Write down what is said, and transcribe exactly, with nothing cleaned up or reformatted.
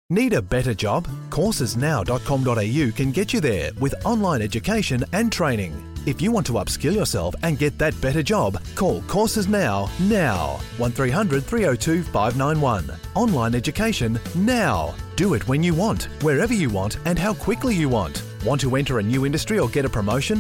Need a better job? courses now dot com dot a u can get you there with online education and training. If you want to upskill yourself and get that better job, call Courses Now, now. one three hundred, three oh two, five nine one. Online education now. Do it when you want, wherever you want and how quickly you want. Want to enter a new industry or get a promotion?